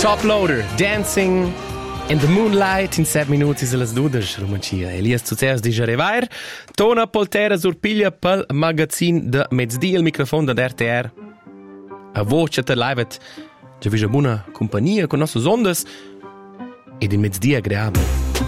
Top Loader, Dancing in the Moonlight in 7 minuti se las dudas, romancia. Elias Zuzeas di Jarevair, Tona Poltera Surpiglia pel magazin de Mezdi, il microfono da RTR. A voce te live, c'è una buona compagnia con nostre ondas ed in Mezdi agreabile.